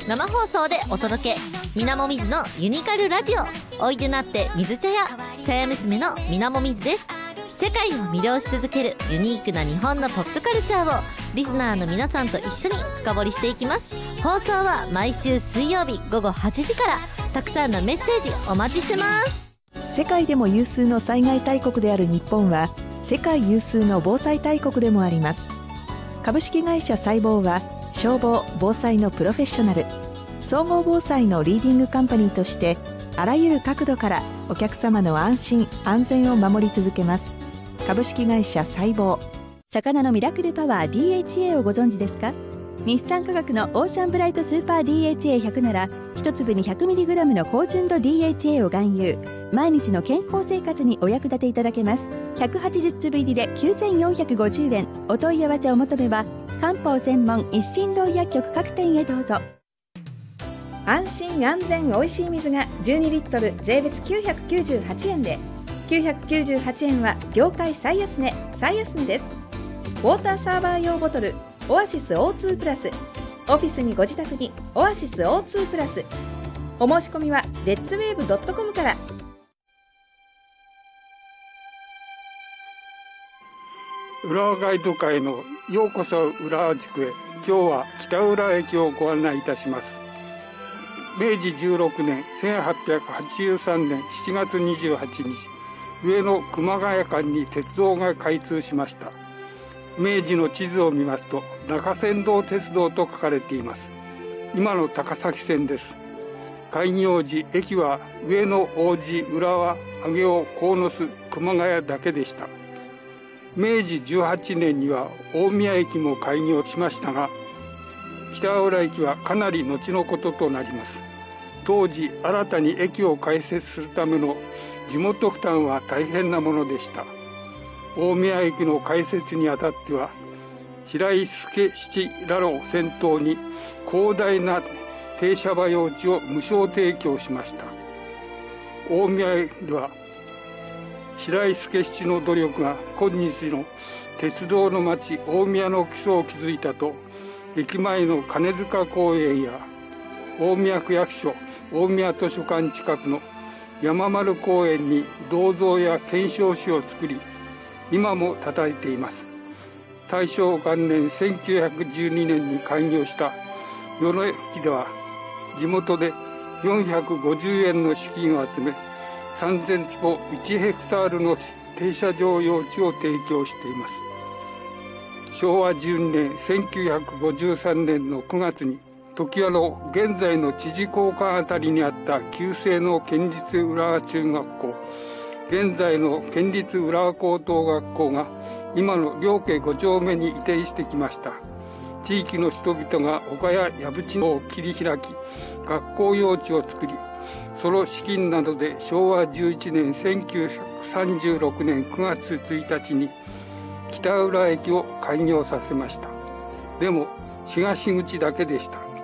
生放送でお届け、みなもみずのユニカルラジオ。おいでなって水茶屋、茶屋娘のみなもみずです。世界を魅了し続けるユニークな日本のポップカルチャーをリスナーの皆さんと一緒に深掘りしていきます。放送は毎週水曜日午後8時から。たくさんのメッセージお待ちしてます。 世界でも有数の災害大国である日本は、世界有数の防災大国でもあります。株式会社細胞は、消防・防災のプロフェッショナル、総合防災のリーディングカンパニーとして、あらゆる角度からお客様の安心・安全を守り続けます。株式会社細胞。 魚のミラクルパワー DHA をご存知ですか？日産化学のオーシャンブライトスーパー DHA100 なら、一粒に 100mg の高純度 DHA を含有。毎日の健康生活にお役立ていただけます。180粒入りで9450円。お問い合わせお求めは漢方専門一心堂薬局各店へどうぞ。安心安全おいしい水が12リットル税別998円で、998円は業界最安値です。ウォーターサーバー用ボトルオアシス O2 プラス。オフィスにご自宅にオアシス O2 プラス。お申し込みはレッツウェーブ .com から。 浦和ガイド会のようこそ浦和地区へ。今日は北浦和駅をご案内いたします。明治16年1883年7月28日、上野熊谷間に鉄道が開通しました。明治の地図を見ますと、中山道鉄道と書かれています。今の高崎線です。開業時、駅は上野、王子、浦和、上尾、鴻巣、熊谷だけでした。明治18年には大宮駅も開業しましたが、北浦駅はかなり後のこととなります。当時、新たに駅を開設するための地元負担は大変なものでした。大宮駅の開設にあたっては、白井助七らを先頭に広大な停車場用地を無償提供しました。大宮では白井助七の努力が今日の鉄道の町大宮の基礎を築いたと、駅前の金塚公園や大宮区役所大宮図書館近くの山丸公園に銅像や顕彰誌を作り、今も叩いています。大正元年1912年に開業した与野駅では、地元で450円の資金を集め、3000坪1ヘクタールの停車場用地を提供しています。昭和12年1953年の9月に、常盤の現在の知事公館あたりにあった旧制の県立浦和中学校、現在の県立浦和高等学校が今の両家5丁目に移転してきました。地域の人々が丘や藪地を切り開き、学校用地を作り、その資金などで昭和11年1936年9月1日に北浦駅を開業させました。でも東口だけでした。